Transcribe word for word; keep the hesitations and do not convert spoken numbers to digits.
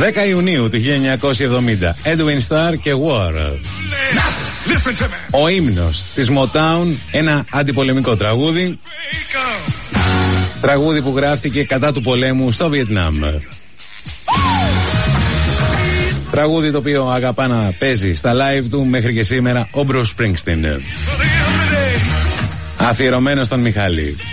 δέκα Ιουνίου του χίλια εννιακόσια εβδομήντα. Edwin Starr και War. Ο ύμνος της Motown, ένα αντιπολεμικό τραγούδι. Τραγούδι που γράφτηκε κατά του πολέμου στο Βιετνάμ. Τραγούδι το οποίο αγαπά να παίζει στα live του μέχρι και σήμερα ο Bruce Springsteen. Αφιερωμένο στον Μιχάλη.